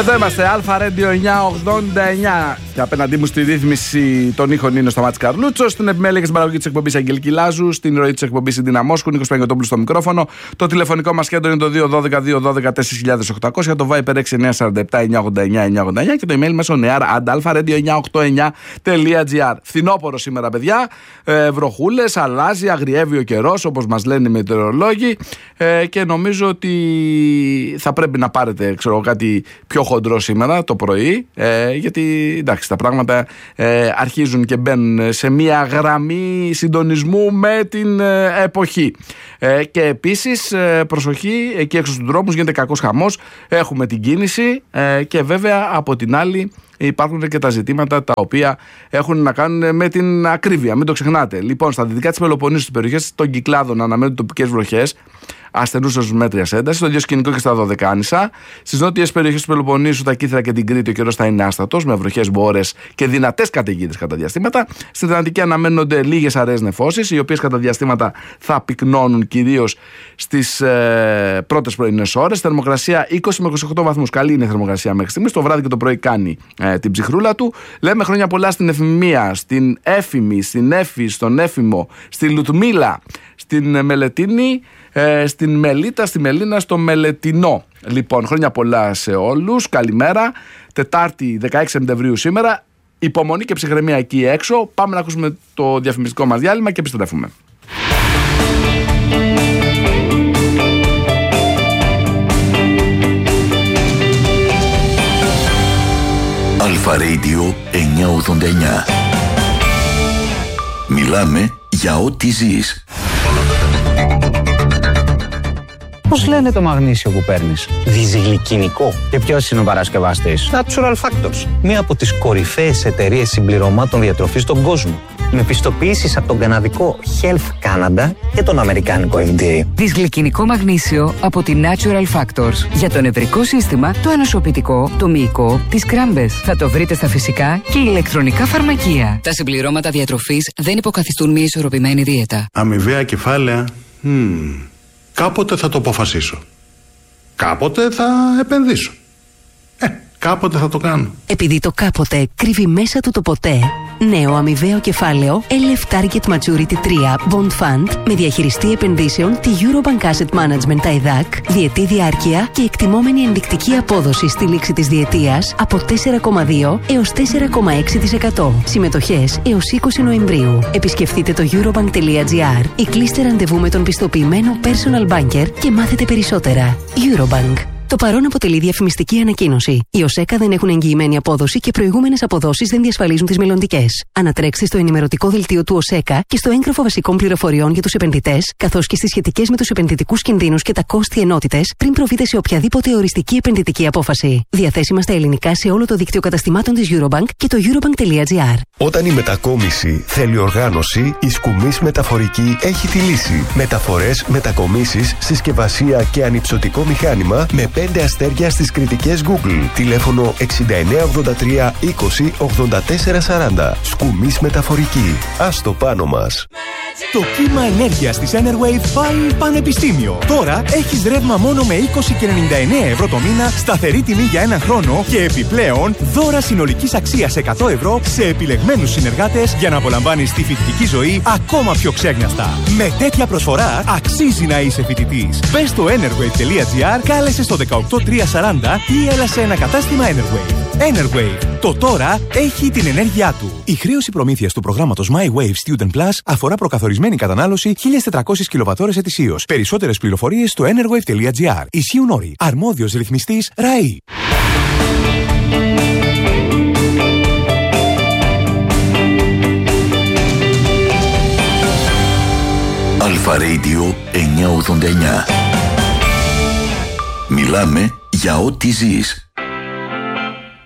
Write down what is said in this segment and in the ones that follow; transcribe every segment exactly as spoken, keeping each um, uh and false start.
Εδώ είμαστε, Αλφα Radio εννιακόσια ογδόντα εννιά. Και απέναντί μου στη ρύθμιση των ήχων είναι ο Σταμάτης Καρλούτσος. Στην επιμέλεια και στην παραγωγή της εκπομπής Αγγελική Λάζου. Στην ροή της εκπομπής η Ντίνα Μόσκου. Νίκος Παγιωτόπουλος στο μικρόφωνο. Το τηλεφωνικό μας κέντρο είναι το δύο ένα δύο δύο ένα δύο τέσσερα χιλιάδες οκτακόσια. Το Viber έξι εννιά τέσσερα επτά εννιά ογδόντα εννιά εννιά ογδόντα εννιά. Και το email μας ο νεάρ at alpha radio εννιακόσια ογδόντα εννιά τελεία gr. Φθινόπορο σήμερα, παιδιά. Ε, βροχούλες, αλλάζει, αγριεύει ο καιρός, όπως μας λένε οι μετεωρολόγοι. Ε, και νομίζω ότι θα πρέπει να πάρετε, ξέρω, κάτι πιο χοντρό σήμερα το πρωί. Ε, γιατί εντάξει, τα πράγματα ε, αρχίζουν και μπαίνουν σε μια γραμμή συντονισμού με την ε, εποχή. Ε, και επίσης ε, προσοχή, εκεί έξω στους δρόμους γίνεται κακός χαμός. Έχουμε την κίνηση ε, και βέβαια από την άλλη υπάρχουν και τα ζητήματα τα οποία έχουν να κάνουν με την ακρίβεια. Μην το ξεχνάτε. Λοιπόν, στα δυτικά της Πελοποννήσου, στις περιοχές των Κυκλάδων, αναμένονται τοπικές βροχές ασθενούς ως μέτριας έντασης, στο Διοσκηνικό και στα Δωδεκάνησα. Στις νότιες περιοχές του Πελοποννήσου, τα Κύθρα και την Κρήτη, ο καιρός θα είναι άστατος, με βροχές, μπόρες και δυνατές καταιγίδες κατά διαστήματα. Στην Ατλαντική αναμένονται λίγες αραιές νεφώσεις, οι οποίες κατά διαστήματα θα πυκνώνουν κυρίως στις ε, πρώτες πρωινές ώρες. Θερμοκρασία είκοσι με είκοσι οκτώ βαθμούς. Καλή είναι η θερμοκρασία μέχρι στιγμής. Το βράδυ και το πρωί κάνει ε, την ψυχρούλα του. Λέμε χρόνια πολλά στην Εφημία, στην Έφημη, στην Έφη, στον Έφημο, στη Λουτμίλα, στην Μελετίνη, ε, στην Μελίτα, στη Μελίνα, στο Μελετινό. Λοιπόν, χρόνια πολλά σε όλους. Καλημέρα. Τετάρτη δεκαέξι Σεπτεμβρίου σήμερα. Υπομονή και ψυχραιμία εκεί έξω. Πάμε να ακούσουμε το διαφημιστικό μας διάλειμμα και επιστρέφουμε. Αλφα Radio εννιακόσια ογδόντα εννιά. Μιλάμε για ό,τι ζεις. Πώς λένε το μαγνήσιο που παίρνεις? Διζυγλικινικό. Και ποιος είναι ο παρασκευαστής? Natural Factors. Μία από τις κορυφαίες εταιρείες συμπληρωμάτων διατροφής στον κόσμο. Με πιστοποιήσεις από τον καναδικό Health Canada και τον αμερικάνικο εφ ντι έι. Δυσγλυκινικό μαγνήσιο από τη Natural Factors. Για το νευρικό σύστημα, το ανοσοποιητικό, το μυϊκό, τις κράμπες. Θα το βρείτε στα φυσικά και ηλεκτρονικά φαρμακεία. Τα συμπληρώματα διατροφής δεν υποκαθιστούν μια ισορροπημένη δίαιτα. Αμοιβαία κεφάλαια. Hmm. Κάποτε θα το αποφασίσω. Κάποτε θα επενδύσω. Ε, κάποτε θα το κάνω. Επειδή το κάποτε κρύβει μέσα του το ποτέ, νέο αμοιβαίο κεφάλαιο ελ εφ Target Maturity τρία Bond Fund με διαχειριστή επενδύσεων τη Eurobank Asset Management άι ντι έι σι, διετή διάρκεια και εκτιμόμενη ενδεικτική απόδοση στη λήξη της διετίας από τέσσερα κόμμα δύο έως τέσσερα κόμμα έξι τοις εκατό. Συμμετοχές έως είκοσι Νοεμβρίου. Επισκεφτείτε το eurobank τελεία gr ή κλείστε ραντεβού με τον πιστοποιημένο personal banker και μάθετε περισσότερα. Eurobank. Το παρόν αποτελεί διαφημιστική ανακοίνωση. Οι ΟΣΕΚΑ δεν έχουν εγγυημένη απόδοση και προηγούμενες αποδόσεις δεν διασφαλίζουν τις μελλοντικές. Ανατρέξτε στο ενημερωτικό δελτίο του ΟΣΕΚΑ και στο έγγραφο βασικών πληροφοριών για τους επενδυτές, καθώς και στις σχετικές με τους επενδυτικούς κινδύνους και τα κόστη ενότητες, πριν προβείτε σε οποιαδήποτε οριστική επενδυτική απόφαση. Διαθέσιμα στα ελληνικά σε όλο το δίκτυο καταστημάτων της Eurobank και το eurobank τελεία gr. Όταν η μετακόμιση θέλει οργάνωση, η Σκουμής Μεταφορική έχει τη λύση. Μεταφορές, μετακομίσεις, συσκευασία και ανυψωτικό μηχάνημα με πέντε αστέρια στις κριτικές Google. Τηλέφωνο εξήντα εννιά ογδόντα τρία είκοσι ογδόντα τέσσερα σαράντα. Σκουμής Μεταφορική. Ας το πάνω μας. Το κύμα ενέργειας της Enerwave πάει πανεπιστήμιο. Τώρα έχεις ρεύμα μόνο με είκοσι και ενενήντα εννέα ευρώ το μήνα, σταθερή τιμή για ένα χρόνο και επιπλέον δώρα συνολικής αξίας εκατό ευρώ σε επιλεγμένους συνεργάτες για να απολαμβάνεις τη φοιτητική ζωή ακόμα πιο ξέγνιαστα. Με τέτοια προσφορά αξίζει να είσαι φοιτητής. Μπες στο enerwave τελεία gr, κάλεσε στο δεκαοκτώ τριακόσια σαράντα ή έλα σε ένα κατάστημα Enerwave. Enerwave. Το τώρα έχει την ενέργειά του. Η χρέωση προμήθειας του προγράμματος My Wave Student Plus αφορά προκαθορισμένη κατανάλωση χίλιες τετρακόσιες κιλοβατώρες ετησίως. Περισσότερες πληροφορίες στο enerwave τελεία gr. Ισχύουν όροι. Αρμόδιος ρυθμιστής ΡΑΗ. Αλφα Radio εννιακόσια ογδόντα εννιά. Μιλάμε για ό,τι ζεις.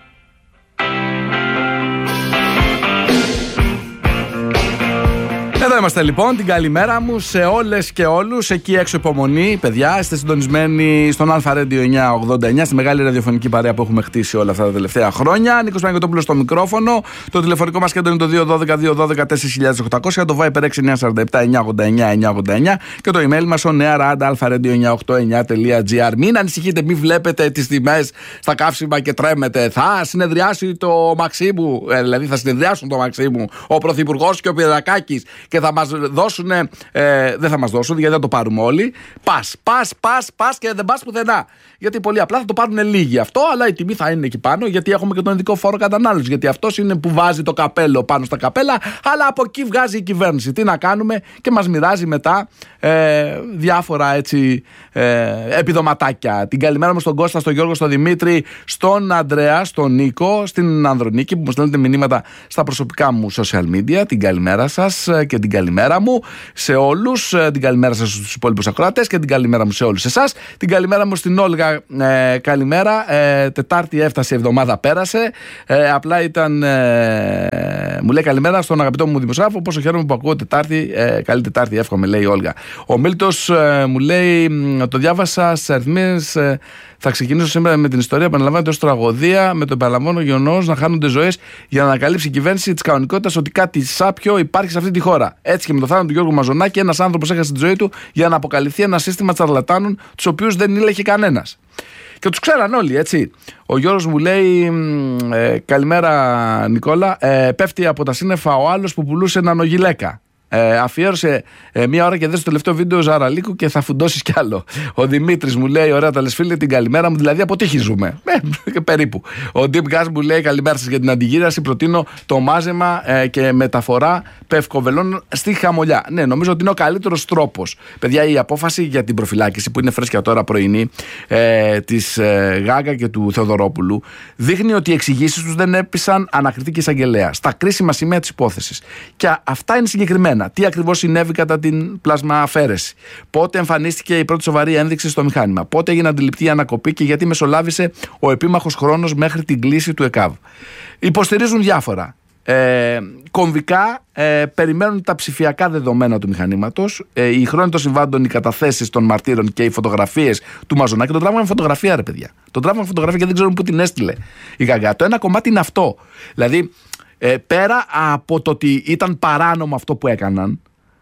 Εδώ Εδώ είμαστε λοιπόν, την καλημέρα μου σε όλες και όλους. Εκεί έξω υπομονή, παιδιά. Είστε συντονισμένοι στον Αλφα Radio εννιακόσια ογδόντα εννιά, στη μεγάλη ραδιοφωνική παρέα που έχουμε χτίσει όλα αυτά τα τελευταία χρόνια. Νίκος Παναγιωτόπουλος στο μικρόφωνο. Το τηλεφωνικό μας κέντρο είναι το δύο ένα δύο δύο ένα δύο τέσσερα χιλιάδες οκτακόσια. Το Viber έξι εννιά τέσσερα επτά εννιά ογδόντα εννιά εννιά ογδόντα εννιά. Και το email μας on air at alpha radio εννιακόσια ογδόντα εννιά τελεία τζι άρ. Μην ανησυχείτε, μην βλέπετε τις τιμές στα καύσιμα και τρέμετε. Θα συνεδριάσει το Μαξίμου, ε, δηλαδή θα συνεδριάσουν το Μαξίμου ο Πρωθυπουργός και ο Πυριακάκης και θα μας δώσουν. Ε, δεν θα μας δώσουν γιατί δεν το πάρουμε όλοι. Πας, πας, πας, πας και δεν πας πουθενά. Γιατί πολύ απλά θα το πάρουν λίγοι αυτό, αλλά η τιμή θα είναι εκεί πάνω γιατί έχουμε και τον ειδικό φόρο κατανάλωσης. Γιατί αυτός είναι που βάζει το καπέλο πάνω στα καπέλα, αλλά από εκεί βγάζει η κυβέρνηση. Τι να κάνουμε, και μας μοιράζει μετά ε, διάφορα έτσι ε, επιδοματάκια. Την καλημέρα μου στον Κώστα, στον Γιώργο, στον Δημήτρη, στον Ανδρέα, στον Νίκο, στην Ανδρονίκη που μου στέλνετε μηνύματα στα προσωπικά μου social media. Την καλημέρα σας και την καλημέρα μου σε όλους. Την καλημέρα σας στους υπόλοιπους ακροατές και την καλημέρα μου σε όλους εσάς. Την καλημέρα μου στην Όλγα. Ε, καλημέρα. Ε, Τετάρτη έφτασε, η εβδομάδα πέρασε. Ε, απλά ήταν. Ε, μου λέει καλημέρα στον αγαπητό μου δημοσιογράφο. Πόσο χαίρομαι που ακούω Τετάρτη. Ε, καλή Τετάρτη, εύχομαι, λέει η Όλγα. Ο Μίλτος ε, μου λέει, το διάβασα στις αριθμίες. Ε, θα ξεκινήσω σήμερα με την ιστορία που αναλαμβάνεται ως τραγωδία, με το επαναλαμβάνω γεγονός να χάνονται ζωές για να ανακαλύψει η κυβέρνηση της κανονικότητας ότι κάτι σάπιο υπάρχει σε αυτή τη χώρα. Έτσι και με το θάνατο του Γιώργου Μαζονάκη, ένας άνθρωπος έχασε τη ζωή του για να αποκαλυφθεί ένα σύστημα τσαρλατάνων, τους οποίους δεν ήλεγε κανένας. Και τους ξέραν όλοι, έτσι. Ο Γιώργος μου λέει, ε, καλημέρα Νικόλα, ε, πέφτει από τα σύννεφα ο άλλος που πουλούσε νανογιλέκα. Ε, αφιέρωσε ε, μία ώρα και δες το τελευταίο βίντεο Ζαραλίκου και θα φουντώσεις κι άλλο. Ο Δημήτρης μου λέει, ωραία τα λες φίλε, την καλημέρα μου, δηλαδή από τι χιζούμε. Ε, περίπου. Ο Deep Gas μου λέει, καλημέρα σας για την αντιγύραση. Προτείνω το μάζεμα ε, και μεταφορά πευκοβελών στη Χαμολιά. Ναι, νομίζω ότι είναι ο καλύτερος τρόπος. Παιδιά, η απόφαση για την προφυλάκηση που είναι φρέσκια τώρα πρωινή ε, της ε, Γάγκα και του Θεοδωρόπουλου δείχνει ότι οι εξηγήσεις τους δεν έπεισαν ανακριτή και εισαγγελέα στα κρίσιμα σημεία της υπόθεσης. Και αυτά είναι συγκεκριμένα. Τι ακριβώς συνέβη κατά την πλασμααφαίρεση, πότε εμφανίστηκε η πρώτη σοβαρή ένδειξη στο μηχάνημα, πότε έγινε αντιληπτή η ανακοπή και γιατί μεσολάβησε ο επίμαχος χρόνος μέχρι την κλίση του ΕΚΑΒ. Υποστηρίζουν διάφορα. Ε, κομβικά ε, περιμένουν τα ψηφιακά δεδομένα του μηχανήματος, ε, η χρόνια των συμβάντων, οι καταθέσεις των μαρτύρων και οι φωτογραφίες του Μαζονάκη. Το τράβημα με φωτογραφία, ρε παιδιά. Το τράβημα με φωτογραφία και δεν ξέρουν πού την έστειλε η Γαγκά. Το ένα κομμάτι είναι αυτό. Δηλαδή, Ε, πέρα από το ότι ήταν παράνομο αυτό που έκαναν,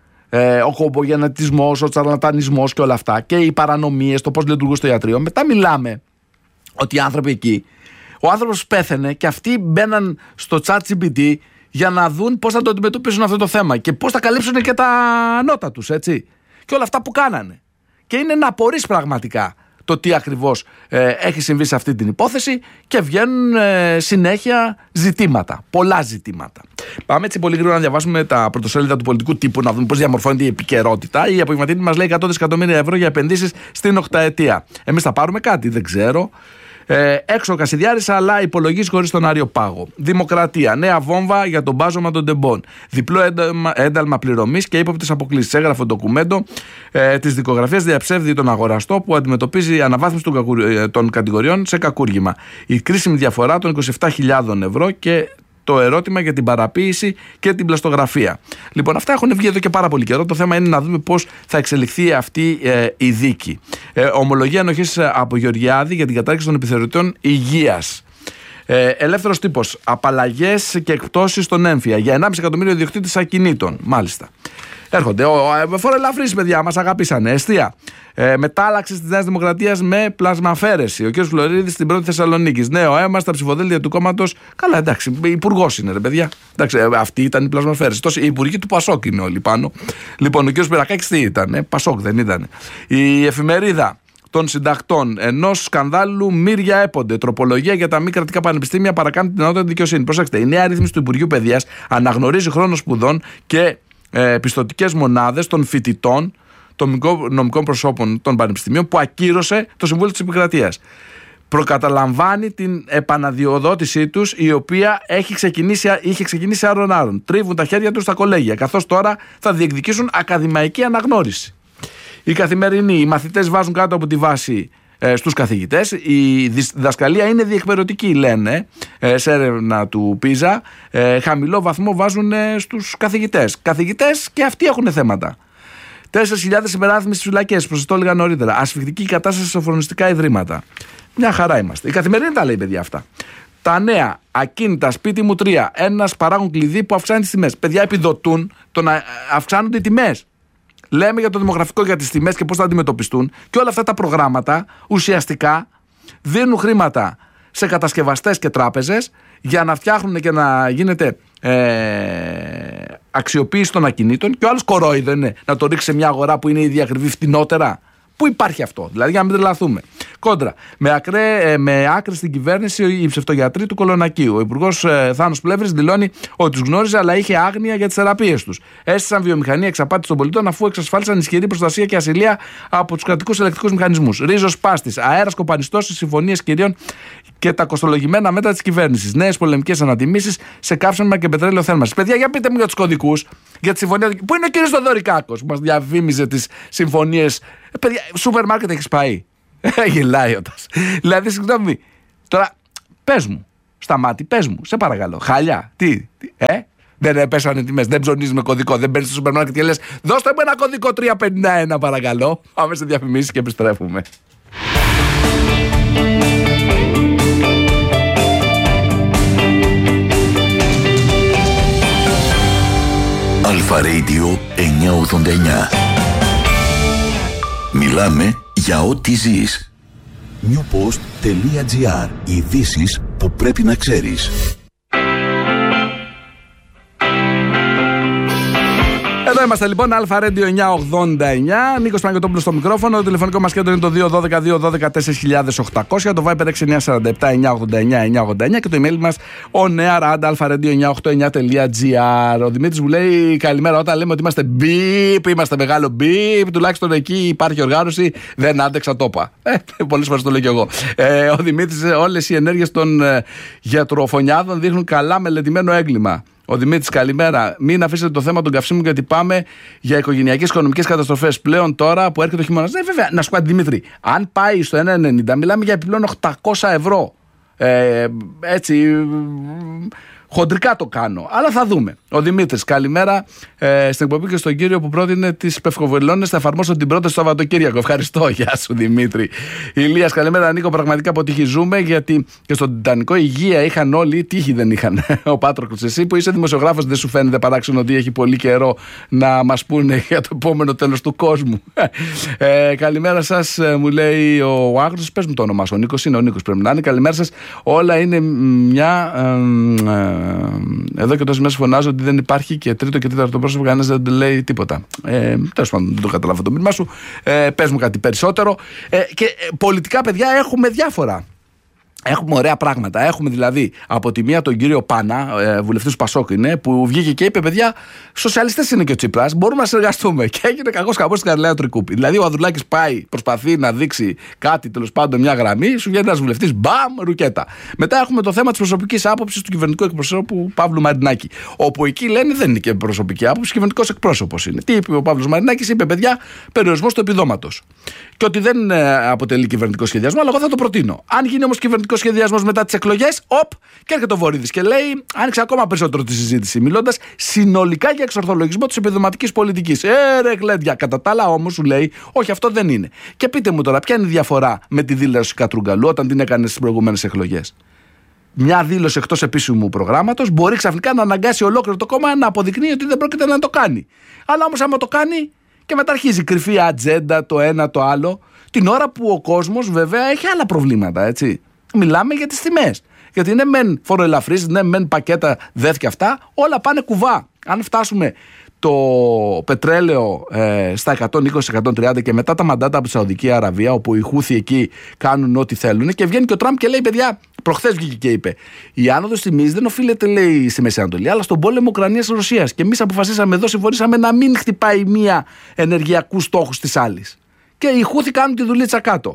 ε, ο κομπογενετισμός, ο τσαρλατανισμός και όλα αυτά, και οι παρανομίες, το πώς λειτουργούσε το ιατρείο, μετά μιλάμε ότι οι άνθρωποι εκεί, ο άνθρωπος πέθαινε και αυτοί μπαίναν στο ChatGPT για να δουν πώς θα το αντιμετωπίσουν αυτό το θέμα και πώς θα καλύψουν και τα νότα τους, έτσι. Και όλα αυτά που κάνανε. Και είναι να απορείς πραγματικά το τι ακριβώς ε, έχει συμβεί σε αυτή την υπόθεση και βγαίνουν ε, συνέχεια ζητήματα, πολλά ζητήματα. Πάμε έτσι πολύ γρήγορα να διαβάσουμε τα πρωτοσέλιδα του πολιτικού τύπου, να δούμε πώς διαμορφώνεται η επικαιρότητα. Η απογευματινή μας λέει εκατό δισεκατομμύρια ευρώ για επενδύσεις στην οκταετία. Εμείς θα πάρουμε κάτι, δεν ξέρω. Ε, έξω ο Κασιδιάρης, αλλά υπολογίζει χωρίς τον Άριο Πάγο. Δημοκρατία. Νέα βόμβα για τον μπάζωμα των τεμπών. Διπλό ένταλμα, ένταλμα πληρωμής και ύποπτες αποκλήσεις. Έγραφε το ντοκουμέντο ε, της δικογραφίας, διαψεύδει τον αγοραστό που αντιμετωπίζει αναβάθμιση των, κακου, ε, των κατηγοριών σε κακούργημα. Η κρίσιμη διαφορά των είκοσι επτά χιλιάδες ευρώ και το ερώτημα για την παραποίηση και την πλαστογραφία. Λοιπόν, αυτά έχουν βγει εδώ και πάρα πολύ καιρό. Το θέμα είναι να δούμε πώς θα εξελιχθεί αυτή ε, η δίκη. Ε, ομολογία ενοχής από Γεωργιάδη για την κατάρριξη των επιθεωρητών υγείας. Ε, ελεύθερος τύπος. Απαλλαγές και εκπτώσεις στον έμφυα για ενάμιση εκατομμύριο ιδιοκτήτες ακινήτων. Μάλιστα. Έρχονται. Φορελαφρύς, παιδιά, μας αγαπήσανε. Εστία. Ε, μετάλλαξη της Νέας Δημοκρατίας με πλασμααφέρεση. Ο κ. Φλωρίδης στην πρώτη Θεσσαλονίκη. Νέο αίμα στα ψηφοδέλτια του κόμματος. Καλά, εντάξει, υπουργός είναι, ρε παιδιά. Εντάξει, ε, αυτή ήταν η πλασμααφέρεση. Τόσο, οι υπουργοί του Πασόκ είναι όλοι πάνω. Λοιπόν, ο κ. Πυρακάκης τι ήταν, ε, Πασόκ δεν ήταν. Η εφημερίδα των συντακτών ενός σκανδάλου μύρια έπονται. Τροπολογία για τα μη κρατικά πανεπιστήμια παρακάμπτει την ανώτατη δικαιοσύνη. Προσέξτε, η νέα ρύθμιση του Υπουργείου Παιδείας αναγνωρίζει χρόνο σπουδών και ε, πιστωτικές μονάδες των φοιτητών των νομικών προσώπων των πανεπιστημίων που ακύρωσε το Συμβούλιο της Επικρατείας. Προκαταλαμβάνει την επαναδιοδότησή τους, η οποία έχει ξεκινήσει, είχε ξεκινήσει άρον-άρον. Τρίβουν τα χέρια τους στα κολέγια, καθώς τώρα θα διεκδικήσουν ακαδημαϊκή αναγνώριση. Η Καθημερινή, οι μαθητές βάζουν κάτω από τη βάση ε, στους καθηγητές. Η διδασκαλία είναι διεκπαιρεωτική, λένε, ε, σε έρευνα του Πίζα. Ε, χαμηλό βαθμό βάζουν ε, στους καθηγητές. Καθηγητές και αυτοί έχουν θέματα. τέσσερις χιλιάδες υπεράθμιση στις φυλακές, προς το έλεγα νωρίτερα. Ασφυκτική κατάσταση σε σοφρονιστικά ιδρύματα. Μια χαρά είμαστε. Η Καθημερινή τα λέει, παιδιά, αυτά. Τα νέα ακίνητα, σπίτι μου τρία. Ένας παράγον κλειδί που αυξάνει τις τιμές. Παιδιά, επιδοτούν το να αυξάνονται οι τιμές. Λέμε για το δημογραφικό, για τις τιμές και πώς θα αντιμετωπιστούν. Και όλα αυτά τα προγράμματα ουσιαστικά δίνουν χρήματα σε κατασκευαστές και τράπεζες για να φτιάχνουν και να γίνεται ε, αξιοποίηση των ακινήτων. Και ο άλλος κορόιδο είναι να το ρίξει σε μια αγορά που είναι ήδη ακριβή φτηνότερα. Πού υπάρχει αυτό, δηλαδή, για να μην τρελαθούμε. Κόντρα, με, ακρέ, με άκρη στην κυβέρνηση, οι ψευτογιατροί του Κολονακίου. Ο Υπουργός ε, Θάνος Πλεύρης δηλώνει ότι τους γνώριζε, αλλά είχε άγνοια για τις θεραπείες τους. Έστησαν βιομηχανία εξαπάτηση των πολιτών, αφού εξασφάλισαν ισχυρή προστασία και ασυλία από τους κρατικούς ελεκτικούς μηχανισμούς. Ρίζος πάστης, αέρας κοπανιστός, συμφωνίες κυρίων και τα κοστολογημένα μέτρα της κυβέρνησης. Νέες πολεμικές ανατιμήσεις σε καύσιμα και πετρέλαιο θέρμανσης. Παιδιά, για πείτε μου για τους κωδικούς, για τη συμφωνία. Πού είναι ο κύριος Θοδωρικάκος που μας διαφήμιζε τις συμφωνίες. Ε, παιδιά, σούπερ μάρκετ έχεις πάει? Γελάει ότας. Δηλαδή, συγγνώμη. Τώρα, πες μου, στα μάτι, πες μου, σε παρακαλώ. Χάλια, τι, τι ε? Δεν πέσανε τιμές, δεν ψωνίζεις με κωδικό, δεν παίρνεις στο σούπερ μάρκετ και λες δώστε μου ένα κωδικό τρία πενήντα ένα παρακαλώ. Πάμε σε διαφημίσεις και επιστρέφουμε. Αλφα Radio εννιακόσια ογδόντα εννιά. Μιλάμε για ό,τι ζεις. newpost.gr. Ειδήσεις που πρέπει να ξέρεις. Εδώ είμαστε λοιπόν, Αλφα Radio εννιακόσια ογδόντα εννιά. Νίκος Παναγιωτόπουλος στο μικρόφωνο. Το τηλεφωνικό μας κέντρο είναι το δύο ένα δύο δύο ένα τέσσερα χιλιάδες οκτακόσια. Το Viber έξι εννιά τέσσερα επτά εννιακόσια ογδόντα εννιά εννιακόσια ογδόντα εννιά. Και το email μας on air at alpha radio εννιακόσια ογδόντα εννιά τελεία τζι άρ. Ο Δημήτρης μου λέει καλημέρα. Όταν λέμε ότι είμαστε μπιπ, είμαστε μεγάλο μπιπ, τουλάχιστον εκεί υπάρχει οργάνωση. Δεν άντεξα, το είπα. Ε, πολλές φορές το λέω κι εγώ. Ε, ο Δημήτρης, όλες οι ενέργειες των ε, γιατροφωνιάδων δείχνουν καλά μελετημένο έγκλημα. Ο Δημήτρης, καλημέρα. Μην αφήσετε το θέμα των καυσίμων, γιατί πάμε για οικογενειακές οικονομικές καταστροφές πλέον τώρα που έρχεται ο χειμώνας. Ναι, βέβαια, να σου πω, Δημήτρη, αν πάει στο ένα ενενήντα, μιλάμε για επιπλέον οκτακόσια ευρώ. Ε, έτσι. Χοντρικά το κάνω, αλλά θα δούμε. Ο Δημήτρης, καλημέρα ε, στην εκπομπή και στον κύριο που πρότεινε τις πευκοβελώνες. Θα εφαρμόσω την πρόταση στο Σαββατοκύριακο. Ευχαριστώ, γεια σου Δημήτρη. Ηλίας, καλημέρα Νίκο. Πραγματικά αποτύχει ζούμε, γιατί και στον Τιτανικό υγεία είχαν όλοι, τύχη δεν είχαν. Ο Πάτροκλος, εσύ που είσαι δημοσιογράφος, δεν σου φαίνεται παράξενο ότι έχει πολύ καιρό να μας πούνε για το επόμενο τέλος του κόσμου? Ε, καλημέρα σας, μου λέει ο Άγρος. Πες μου το όνομά σου. Ο Νίκος είναι, ο Νίκος πρέπει να είναι. Καλημέρα σας. Όλα είναι μια. Ε, ε, εδώ και τόσες μέρες φωνάζω ότι δεν υπάρχει και τρίτο και τέταρτο πρόσωπο, κανένας δεν λέει τίποτα. Ε, τέλος πάντων, δεν το καταλάβω το μήνυμά σου. Ε, πες μου κάτι περισσότερο. Ε, και ε, πολιτικά, παιδιά, έχουμε διάφορα. Έχουμε ωραία πράγματα. Έχουμε δηλαδή από τη μία τον κύριο Πάνα, ε, βουλευτής του Πασόκ είναι, που βγήκε και είπε: παιδιά, σοσιαλιστές είναι και ο Τσίπρας, μπορούμε να συνεργαστούμε. Και έγινε κακός χαμός στην Καρλέα Τρικούπη. Δηλαδή, ο Ανδρουλάκης πάει, προσπαθεί να δείξει κάτι, τέλος πάντων, μια γραμμή, σου βγαίνει ένας βουλευτής, μπαμ, ρουκέτα. Μετά έχουμε το θέμα της προσωπικής άποψης του κυβερνητικού εκπροσώπου Παύλου Μαρινάκη. Όπου εκεί λένε δεν είναι και προσωπική άποψη, κυβερνητικός εκπρόσωπος είναι. Τι είπε ο Παύλος Μαρινάκης? Είπε: παιδιά, περιορισμός του επιδόματος. Και ότι δεν ε, αποτελεί κυβερνητικό σχεδιασμό, αλλά εγώ θα το προτείνω. Αν γίνει όμως κυβερνητικό σχεδιασμός μετά τις εκλογές, οπ, και έρχεται ο Βορίδης και λέει, άνοιξε ακόμα περισσότερο τη συζήτηση, μιλώντας συνολικά για εξορθολογισμό της επιδοματικής πολιτικής. Ε, ρε γλέντια. Κατά τα άλλα όμως σου λέει, όχι, αυτό δεν είναι. Και πείτε μου τώρα, ποια είναι η διαφορά με τη δήλωση Κατρούγκαλου όταν την έκανε στις προηγούμενες εκλογές? Μια δήλωση εκτός επίσημου προγράμματος μπορεί ξαφνικά να αναγκάσει ολόκληρο το κόμμα να αποδεικνύει ότι δεν πρόκειται να το κάνει. Αλλά όμως, άμα το κάνει. Και μετά αρχίζει κρυφή ατζέντα, το ένα το άλλο, την ώρα που ο κόσμος βέβαια έχει άλλα προβλήματα, έτσι. Μιλάμε για τις τιμές. Γιατί ναι, μεν φοροελαφρύς, ναι, μεν πακέτα, δεθ και αυτά, όλα πάνε κουβά. Αν φτάσουμε το πετρέλαιο ε, στα εκατόν είκοσι με εκατόν τριάντα και μετά τα μαντάτα από τη Σαουδική Αραβία, όπου οι Χούθοι εκεί κάνουν ό,τι θέλουν, και βγαίνει και ο Τραμπ και λέει: παιδιά, προχθές βγήκε και είπε: η άνοδος τιμής δεν οφείλεται, λέει, στη Μέση Ανατολή, αλλά στον πόλεμο Ουκρανίας-Ρωσίας. Και εμείς αποφασίσαμε εδώ, συμφωνήσαμε να μην χτυπάει μία ενεργειακούς στόχους της άλλης. Και οι Χούθοι κάνουν τη δουλίτσα κάτω.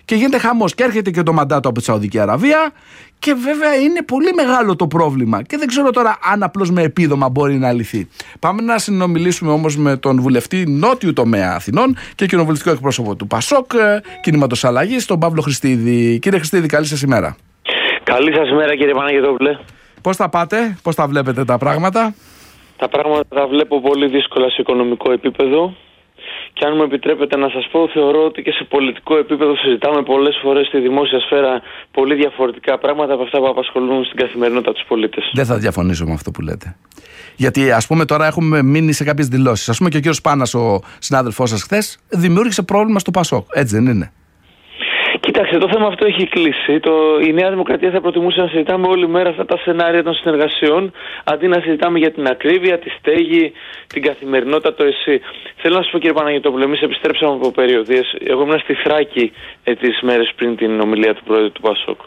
Και γίνεται χαμός. Και έρχεται και το μαντάτο από τη Σαουδική Αραβία. Και βέβαια είναι πολύ μεγάλο το πρόβλημα. Και δεν ξέρω τώρα αν απλώς με επίδομα μπορεί να λυθεί. Πάμε να συνομιλήσουμε όμως με τον βουλευτή νότιου τομέα Αθηνών και κοινοβουλευτικό εκπρόσωπο του ΠΑΣΟΚ, Κινήματος Αλλαγής, τον Παύλο Χριστίδη. Κύριε Χριστίδη, καλή σας ημέρα. Καλή σας ημέρα, κύριε Παναγιωτόπουλε. Πώς τα πάτε, πώς τα βλέπετε τα πράγματα? Τα πράγματα τα βλέπω πολύ δύσκολα σε οικονομικό επίπεδο. Και αν μου επιτρέπετε να σας πω, θεωρώ ότι και σε πολιτικό επίπεδο συζητάμε πολλές φορές στη δημόσια σφαίρα πολύ διαφορετικά πράγματα από αυτά που απασχολούν στην καθημερινότητα τους πολίτες. Δεν θα διαφωνήσω με αυτό που λέτε. Γιατί ας πούμε τώρα έχουμε μείνει σε κάποιες δηλώσεις. Ας πούμε και ο κύριος Πάνας, ο συνάδελφός σας χθες, δημιούργησε πρόβλημα στο ΠΑΣΟΚ. Έτσι δεν είναι? Κοιτάξτε, το θέμα αυτό έχει κλείσει. Το, η Νέα Δημοκρατία θα προτιμούσε να συζητάμε όλη μέρα αυτά τα σενάρια των συνεργασιών, αντί να συζητάμε για την ακρίβεια, τη στέγη, την καθημερινότητα, το εσύ. Θέλω να σας πω, κύριε Παναγιωτόπουλε, εμείς επιστρέψαμε από περιοδίες. Εγώ ήμουν στη Θράκη ε, τις μέρες πριν την ομιλία του πρόεδρου του ΠΑΣΟΚ.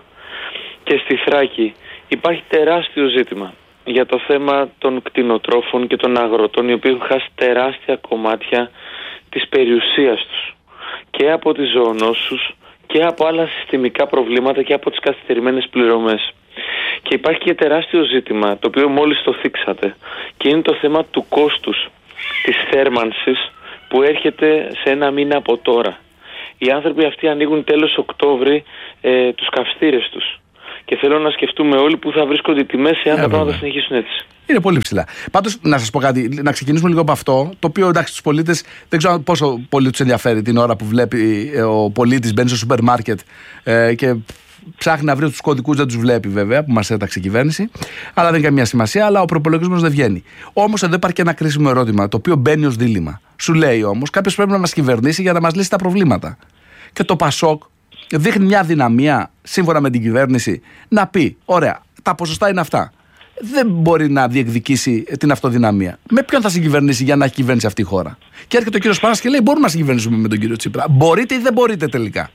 Και στη Θράκη υπάρχει τεράστιο ζήτημα για το θέμα των κτηνοτρόφων και των αγροτών, οι οποίοι έχουν χάσει τεράστια κομμάτια της περιουσίας τους και από τις ζωονόσους και από άλλα συστημικά προβλήματα και από τις καθυστερημένες πληρωμές. Και υπάρχει και τεράστιο ζήτημα, το οποίο μόλις το θίξατε, και είναι το θέμα του κόστους της θέρμανσης που έρχεται σε ένα μήνα από τώρα. Οι άνθρωποι αυτοί ανοίγουν τέλος Οκτώβρη ε, τους καυστήρες τους. Και θέλω να σκεφτούμε όλοι πού θα βρίσκονται οι τιμές εάν τα πράγματα συνεχίσουν έτσι. Είναι πολύ ψηλά. Πάντως, να σας πω κάτι, να ξεκινήσουμε λίγο από αυτό, το οποίο εντάξει τους πολίτες, δεν ξέρω πόσο πολύ τους ενδιαφέρει την ώρα που βλέπει ε, ο πολίτης, μπαίνει στο σούπερ μάρκετ ε, και ψάχνει να βρει τους κωδικούς, δεν τους βλέπει βέβαια, που μας έταξε η κυβέρνηση, αλλά δεν έχει καμία σημασία, αλλά ο προπολογισμός δεν βγαίνει. Όμως εδώ υπάρχει και ένα κρίσιμο ερώτημα, το οποίο μπαίνει ως δίλημμα. Σου λέει όμως, κάποιος πρέπει να μας κυβερνήσει για να μας λύσει τα προβλήματα. Και το ΠΑΣΟΚ δείχνει μια δυναμία, σύμφωνα με την κυβέρνηση, να πει: ωραία, τα ποσοστά είναι αυτά. Δεν μπορεί να διεκδικήσει την αυτοδυναμία. Με ποιον θα συγκυβερνήσει για να έχει κυβέρνηση αυτή η χώρα? Και έρχεται ο κύριος Πάνας και λέει: μπορούμε να συγκυβερνήσουμε με τον κύριο Τσίπρα. Μπορείτε ή δεν μπορείτε τελικά?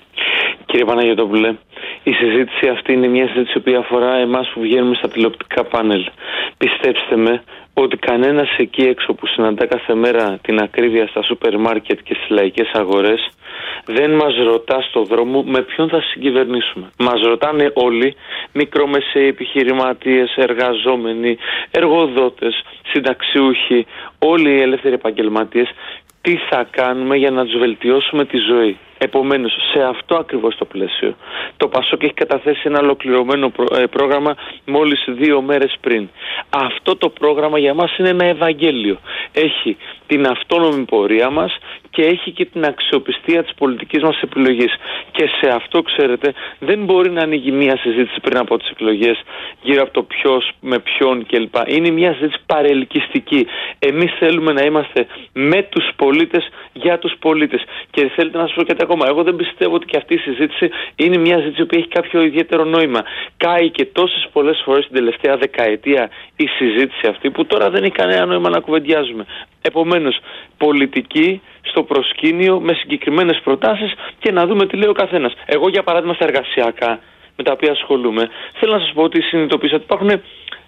Κύριε Παναγιωτόπουλε, η συζήτηση αυτή είναι μια συζήτηση που αφορά εμάς που βγαίνουμε στα τηλεοπτικά πάνελ. Πιστέψτε με ότι κανένας εκεί έξω που συναντά κάθε μέρα την ακρίβεια στα σούπερ μάρκετ και στις λαϊκές αγορές δεν μας ρωτά στο δρόμο με ποιον θα συγκυβερνήσουμε. Μας ρωτάνε όλοι, μικρομεσαίοι επιχειρηματίες, εργαζόμενοι, εργοδότες, συνταξιούχοι, όλοι οι ελεύθεροι επαγγελματίες, τι θα κάνουμε για να τους βελτιώσουμε τη ζωή. Επομένως, σε αυτό ακριβώς το πλαίσιο, το ΠΑΣΟΚ έχει καταθέσει ένα ολοκληρωμένο προ, ε, πρόγραμμα μόλις δύο μέρες πριν. Αυτό το πρόγραμμα για μας είναι ένα Ευαγγέλιο. Έχει την αυτόνομη πορεία μας και έχει και την αξιοπιστία της πολιτικής μας επιλογής. Και σε αυτό, ξέρετε, δεν μπορεί να ανοίγει μια συζήτηση πριν από τις εκλογές γύρω από το ποιος, με ποιον κλπ. Είναι μια συζήτηση παρελκυστική. Εμείς θέλουμε να είμαστε με τους πολίτες, για τους πολίτες. Και θέλετε να σας πω κάτι ακόμα. Εγώ δεν πιστεύω ότι και αυτή η συζήτηση είναι μια συζήτηση που έχει κάποιο ιδιαίτερο νόημα. Κάει και τόσες πολλές φορές την τελευταία δεκαετία η συζήτηση αυτή, που τώρα δεν έχει κανένα νόημα να κουβεντιάζουμε. Επομένως, πολιτική στο προσκήνιο με συγκεκριμένες προτάσεις και να δούμε τι λέει ο καθένας. Εγώ, για παράδειγμα, στα εργασιακά με τα οποία ασχολούμαι, θέλω να σας πω ότι συνειδητοποίησα ότι υπάρχουν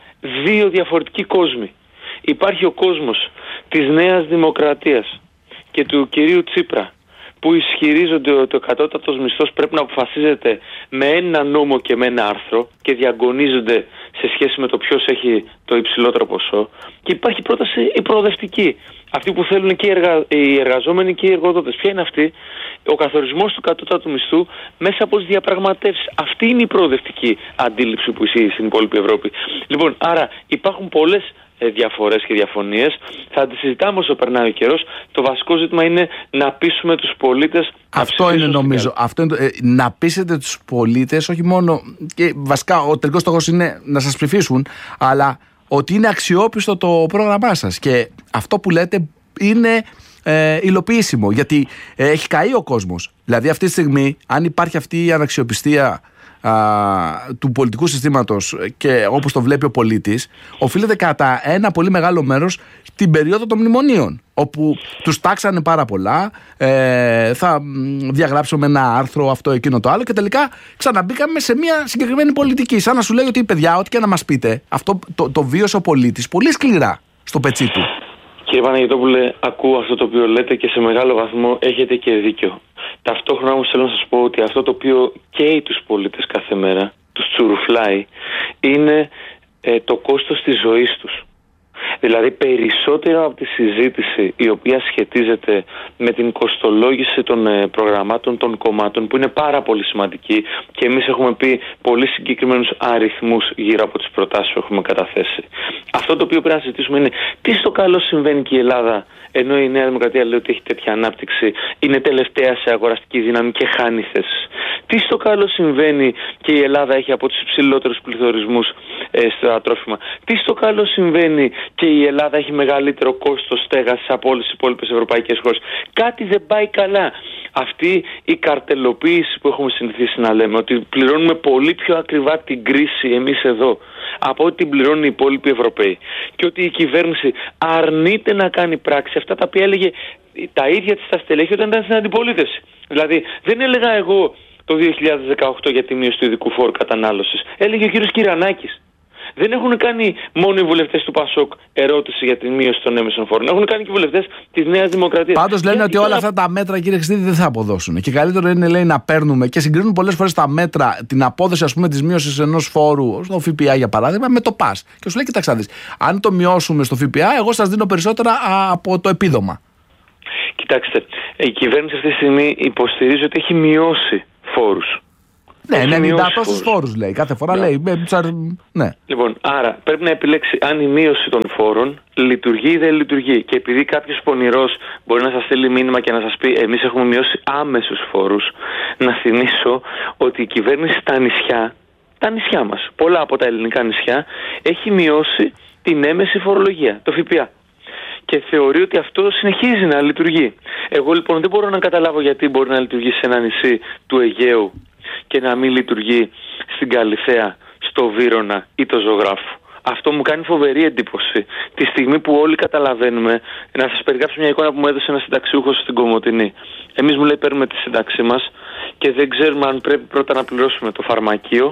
δύο διαφορετικοί κόσμοι. Υπάρχει ο κόσμος της Νέας Δημοκρατίας και του κυρίου Τσίπρα, που ισχυρίζονται ότι ο κατώτατος μισθός πρέπει να αποφασίζεται με ένα νόμο και με ένα άρθρο και διαγωνίζονται σε σχέση με το ποιος έχει το υψηλότερο ποσό. Και υπάρχει πρόταση η προοδευτική, αυτή που θέλουν και οι, εργα... οι εργαζόμενοι και οι εργοδότες. Ποια είναι αυτή? Ο καθορισμός του κατώτατου μισθού μέσα από τις διαπραγματεύσεις. Αυτή είναι η προοδευτική αντίληψη που ισχύει στην υπόλοιπη Ευρώπη. Λοιπόν, άρα υπάρχουν πολλές διαφορές και διαφωνίες. Θα τις συζητάμε όσο περνάει ο καιρός. Το βασικό ζήτημα είναι να πείσουμε τους πολίτες. Αυτό είναι, νομίζω. Αυτό είναι το, ε, να πείσετε τους πολίτες, όχι μόνο. Και βασικά, ο τελικός στόχος είναι να σας ψηφίσουν, αλλά ότι είναι αξιόπιστο το πρόγραμμά σας. Και αυτό που λέτε είναι ε, υλοποιήσιμο. Γιατί ε, έχει καεί ο κόσμος. Δηλαδή, αυτή τη στιγμή, αν υπάρχει αυτή η αναξιοπιστία Α, του πολιτικού συστήματος και όπως το βλέπει ο πολίτης, οφείλεται κατά ένα πολύ μεγάλο μέρος την περίοδο των μνημονίων, όπου τους τάξανε πάρα πολλά, ε, θα διαγράψουμε ένα άρθρο, αυτό, εκείνο, το άλλο, και τελικά ξαναμπήκαμε σε μια συγκεκριμένη πολιτική. Σαν να σου λέει ότι, παιδιά, ό,τι και να μας πείτε, αυτό το, το βίωσε ο πολίτης πολύ σκληρά στο πετσί του. Κύριε Παναγιωτόπουλε, ακούω αυτό το οποίο λέτε και σε μεγάλο βαθμό έχετε και δίκιο. Ταυτόχρονα όμως θέλω να σας πω ότι αυτό το οποίο καίει τους πολίτες κάθε μέρα, τους τσουρουφλάει, είναι ε, το κόστος της ζωής τους. Δηλαδή περισσότερο από τη συζήτηση η οποία σχετίζεται με την κοστολόγηση των ε, προγραμμάτων των κομμάτων, που είναι πάρα πολύ σημαντική, και εμείς έχουμε πει πολύ συγκεκριμένους αριθμούς γύρω από τις προτάσεις που έχουμε καταθέσει. Αυτό το οποίο πρέπει να συζητήσουμε είναι τι στο καλό συμβαίνει και η Ελλάδα, ενώ η Νέα Δημοκρατία λέει ότι έχει τέτοια ανάπτυξη, είναι τελευταία σε αγοραστική δύναμη και χάνει θέσεις. Τι στο καλό συμβαίνει και η Ελλάδα έχει από τους υψηλότερους πληθωρισμούς ε, στα τρόφιμα. Τι στο καλό συμβαίνει και η Ελλάδα έχει μεγαλύτερο κόστος στέγασης από όλες τις υπόλοιπες ευρωπαϊκές χώρες. Κάτι δεν πάει καλά. Αυτή η καρτελοποίηση που έχουμε συνηθίσει να λέμε, ότι πληρώνουμε πολύ πιο ακριβά την κρίση εμείς εδώ από ό,τι την πληρώνουν οι υπόλοιποι Ευρωπαίοι, και ότι η κυβέρνηση αρνείται να κάνει πράξη αυτά τα οποία έλεγε τα ίδια της τα στελέχη όταν ήταν στην αντιπολίτευση. Δηλαδή δεν έλεγα εγώ το δύο χιλιάδες δεκαοκτώ για τη μείωση του ειδικού φόρου κατανάλωσης, έλεγε ο κύριος Κυρανάκης. Δεν έχουν κάνει μόνο οι βουλευτές του ΠΑΣΟΚ ερώτηση για τη μείωση των έμεσων φόρων. Έχουν κάνει και οι βουλευτές της Νέας Δημοκρατίας. Πάντως λένε ότι όλα αυτά τα μέτρα, κύριε Χριστίδη, δεν θα αποδώσουν. Και καλύτερο είναι, λέει, να παίρνουμε, και συγκρίνουν πολλές φορές τα μέτρα, την απόδοση, ας πούμε, της μείωσης ενός φόρου, στο ΦΠΑ για παράδειγμα, με το ΠΑΣ. Και σου λέει, κοιτάξτε, δεις, αν το μειώσουμε στο ΦΠΑ, εγώ σας δίνω περισσότερα από το επίδομα. Κοιτάξτε, η κυβέρνηση αυτή τη στιγμή υποστηρίζει ότι έχει μειώσει φόρους. Ναι, ενενήντα τόσους φόρους λέει. Κάθε φορά yeah. λέει. Ναι. Λοιπόν, άρα πρέπει να επιλέξει αν η μείωση των φόρων λειτουργεί ή δεν λειτουργεί. Και επειδή κάποιος πονηρός μπορεί να σας στείλει μήνυμα και να σας πει εμείς έχουμε μειώσει άμεσους φόρους, να θυμίσω ότι η κυβέρνηση στα νησιά, τα νησιά μας, πολλά από τα ελληνικά νησιά, έχει μειώσει την έμεση φορολογία, το ΦΠΑ. Και θεωρεί ότι αυτό συνεχίζει να λειτουργεί. Εγώ λοιπόν δεν μπορώ να καταλάβω γιατί μπορεί να λειτουργεί σε ένα νησί του Αιγαίου και να μην λειτουργεί στην Καλιθέα, στο Βύρωνα ή το Ζωγράφο. Αυτό μου κάνει φοβερή εντύπωση. Τη στιγμή που όλοι καταλαβαίνουμε, να σας περιγράψω μια εικόνα που μου έδωσε ένας συνταξιούχος στην Κομοτηνή. Εμείς, μου λέει, παίρνουμε τη σύνταξή μας και δεν ξέρουμε αν πρέπει πρώτα να πληρώσουμε το φαρμακείο,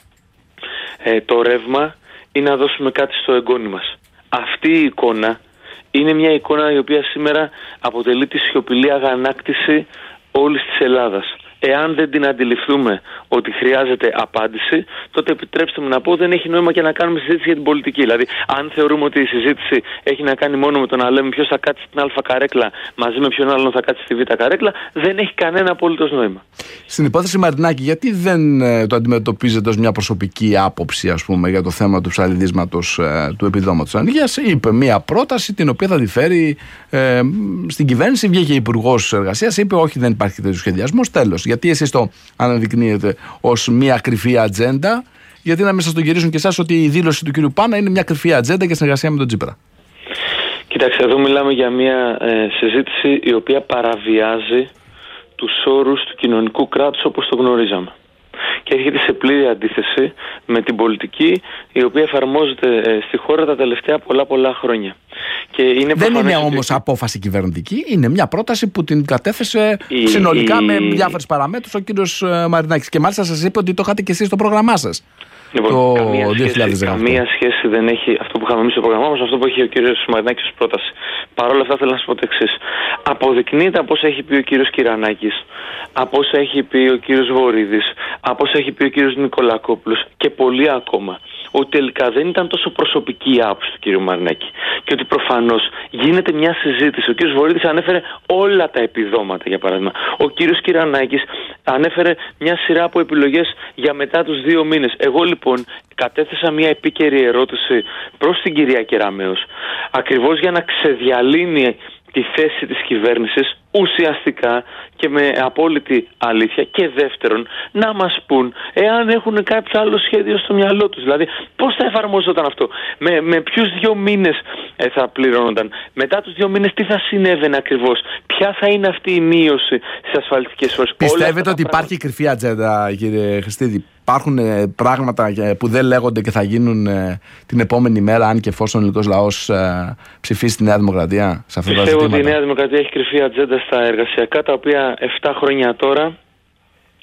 ε, το ρεύμα ή να δώσουμε κάτι στο εγγόνι μας. Αυτή η εικόνα είναι μια εικόνα η οποία σήμερα αποτελεί τη σιωπηλή αγανάκτηση όλης της Ελλάδας. Εάν δεν την αντιληφθούμε ότι χρειάζεται απάντηση, τότε επιτρέψτε μου να πω δεν έχει νόημα και να κάνουμε συζήτηση για την πολιτική. Δηλαδή, αν θεωρούμε ότι η συζήτηση έχει να κάνει μόνο με το να λέμε ποιος θα κάτσει στην Α καρέκλα μαζί με ποιον άλλον θα κάτσει στη Β καρέκλα, δεν έχει κανένα απολύτως νόημα. Στην υπόθεση Μαρινάκη, γιατί δεν ε, το αντιμετωπίζετε ως μια προσωπική άποψη, ας πούμε, για το θέμα του ψαλιδίσματος ε, του επιδόματος ανεργίας? Είπε μια πρόταση την οποία θα τη φέρει ε, στην κυβέρνηση, βγήκε Υπουργός Εργασίας, είπε όχι, δεν υπάρχει τέτοιο σχεδιασμός, τέλος. Γιατί εσείς το αναδεικνύετε ως μια κρυφή ατζέντα, γιατί να μην σας το γυρίσουν και εσάς ότι η δήλωση του κ. Πάνα είναι μια κρυφή ατζέντα και συνεργασία με τον Τσίπρα? Κοιτάξτε, εδώ μιλάμε για μια ε, συζήτηση η οποία παραβιάζει τους όρους του κοινωνικού κράτους όπως το γνωρίζαμε. Και έρχεται σε πλήρη αντίθεση με την πολιτική η οποία εφαρμόζεται ε, στη χώρα τα τελευταία πολλά πολλά χρόνια. Και είναι δεν είναι ότι... όμως απόφαση κυβερνητική, είναι μια πρόταση που την κατέθεσε η... συνολικά η... με διάφορες παραμέτρους ο κύριος Μαρινάκης. Και μάλιστα σας είπε ότι το είχατε και εσείς στο πρόγραμμά σας. Λοιπόν, το καμία, σχέση, καμία σχέση δεν έχει αυτό που είχαμε εμείς στο πρόγραμμά μας, αυτό που έχει ο κύριος Μαρινάκης ως πρόταση. Παρ' όλα αυτά θέλω να σας πω το εξής. Αποδεικνύεται από όσα έχει πει ο κύριος Κυρανάκης, από όσα έχει πει ο κύριος Βορίδης, από όσα έχει πει ο κύριος Νικολακόπουλος και πολλοί ακόμα, ότι τελικά δεν ήταν τόσο προσωπική η άποψη του κύριου Μαρινάκη. Και ότι προφανώς γίνεται μια συζήτηση. Ο κύριος Βορίδης ανέφερε όλα τα επιδόματα, για παράδειγμα. Ο κύριος Κυρανάκης ανέφερε μια σειρά από επιλογές για μετά τους δύο μήνες. Εγώ λοιπόν κατέθεσα μια επίκαιρη ερώτηση προς την κυρία Κεραμέως, ακριβώς για να ξεδιαλύνει τη θέση της κυβέρνησης ουσιαστικά και με απόλυτη αλήθεια, και δεύτερον να μας πούν εάν έχουν κάποιο άλλο σχέδιο στο μυαλό τους, δηλαδή πώς θα εφαρμόζονταν αυτό, με, με ποιους δύο μήνες ε, θα πληρώνονταν, μετά τους δύο μήνες τι θα συνέβαινε ακριβώς, ποια θα είναι αυτή η μείωση στις ασφαλιστικές φόρες. Πιστεύετε ότι υπάρχει κρυφή ατζέντα, κύριε Χριστίδη? Υπάρχουν ε, πράγματα που δεν λέγονται και θα γίνουν ε, την επόμενη μέρα, αν και εφόσον ο ελληνικός λαός ε, ψηφίσει τη Νέα Δημοκρατία σε αυτά τα ζητήματα? Πιστεύω ότι η Νέα Δημοκρατία έχει κρυφή ατζέντα στα εργασιακά, τα οποία επτά χρόνια τώρα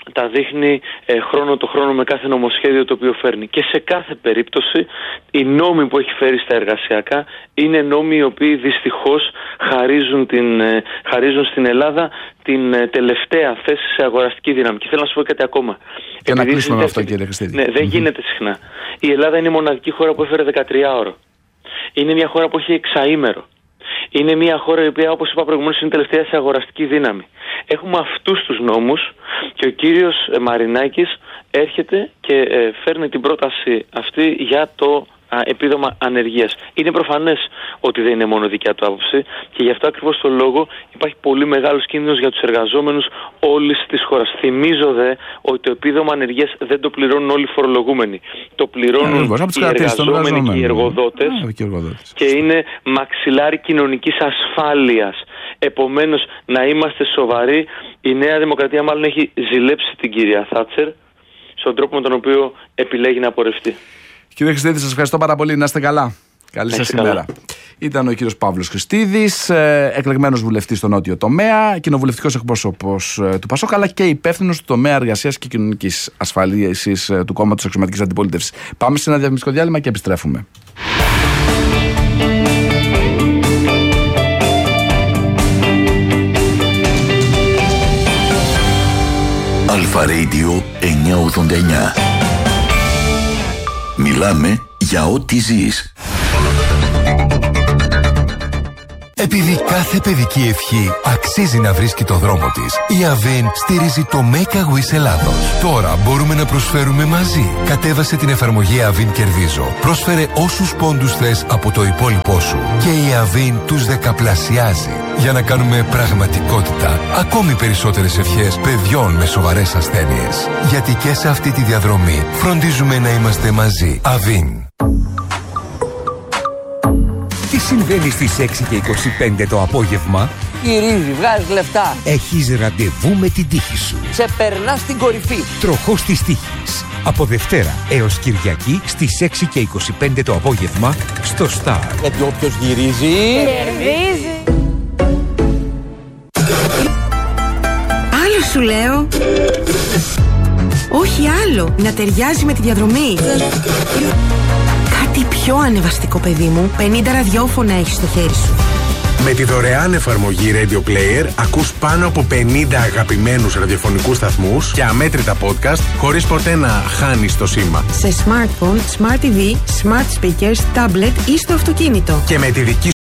τα δείχνει ε, χρόνο το χρόνο με κάθε νομοσχέδιο το οποίο φέρνει. Και σε κάθε περίπτωση οι νόμοι που έχει φέρει στα εργασιακά είναι νόμοι οι οποίοι δυστυχώς χαρίζουν, την, ε, χαρίζουν στην Ελλάδα την ε, τελευταία θέση σε αγοραστική δύναμη. Και θέλω να σου πω κάτι ακόμα. Και να κλείσουμε με αυτό, κύριε Χριστίδη. Ναι, δεν mm-hmm. γίνεται συχνά. Η Ελλάδα είναι η μοναδική χώρα που έφερε δεκατριάωρο. Είναι μια χώρα που έχει εξαήμερο. Είναι μια χώρα η οποία, όπως είπα προηγουμένως, είναι τελευταία σε αγοραστική δύναμη. Έχουμε αυτούς τους νόμους και ο κύριος Μαρινάκης έρχεται και ε, φέρνει την πρόταση αυτή για το α, επίδομα ανεργίας. Είναι προφανές ότι δεν είναι μόνο δικιά του άποψη και γι' αυτό ακριβώς το λόγο υπάρχει πολύ μεγάλος κίνδυνος για τους εργαζόμενους όλης της χώρας. Θυμίζω δε ότι το επίδομα ανεργίας δεν το πληρώνουν όλοι οι φορολογούμενοι. Το πληρώνουν yeah, οι εργαζόμενοι και οι εργοδότες yeah, και είναι μαξιλάρι κοινωνικής ασφάλειας. Επομένως, να είμαστε σοβαροί. Η Νέα Δημοκρατία μάλλον έχει ζηλέψει την κυρία Θάτσερ στον τρόπο με τον οποίο επιλέγει να απορρευτεί. Κύριε Χριστίδη, σας ευχαριστώ πάρα πολύ. Να είστε καλά. Καλή σας ημέρα. Ήταν ο κύριος Παύλος Χριστίδης, εκλεγμένος βουλευτής στο νότιο τομέα, κοινοβουλευτικός εκπρόσωπος του Πασόκ, αλλά και υπεύθυνος του τομέα εργασίας και κοινωνικής ασφαλίσης του κόμματος Αξιωματικής Αντιπολίτευσης. Πάμε σε ένα διαφημιστικό διάλειμμα και επιστρέφουμε. Αλφα Radio εννιακόσια ογδόντα εννιά. Μιλάμε για ό,τι ζεις. Επειδή κάθε παιδική ευχή αξίζει να βρίσκει το δρόμο της, η Αβίν στηρίζει το Make a Wish Ελλάδος. Τώρα μπορούμε να προσφέρουμε μαζί. Κατέβασε την εφαρμογή Αβίν Κερδίζω. Πρόσφερε όσους πόντους θες από το υπόλοιπό σου και η Αβίν τους δεκαπλασιάζει. Για να κάνουμε πραγματικότητα ακόμη περισσότερες ευχές παιδιών με σοβαρές ασθένειες. Γιατί και σε αυτή τη διαδρομή φροντίζουμε να είμαστε μαζί. Αβίν. Τι συμβαίνει στις έξι και είκοσι πέντε το απόγευμα? Γυρίζει, βγάζει λεφτά. Έχεις ραντεβού με την τύχη σου. Σε περνά στην κορυφή. Τροχός της τύχης. Από Δευτέρα έως Κυριακή στις έξι και είκοσι πέντε το απόγευμα στο Star. Γιατί όποιος γυρίζει κερδίζει. Άλλο σου λέω. Όχι άλλο. Να ταιριάζει με τη διαδρομή. Κάτι πιο ανεβαστικό, παιδί μου. πενήντα ραδιόφωνα έχεις στο χέρι σου. Με τη δωρεάν εφαρμογή Radio Player ακούς πάνω από πενήντα αγαπημένους ραδιοφωνικούς σταθμούς και αμέτρητα podcast χωρίς ποτέ να χάνεις το σήμα. Σε smartphone, smart τι βι, smart speakers, tablet ή στο αυτοκίνητο. Και με τη δική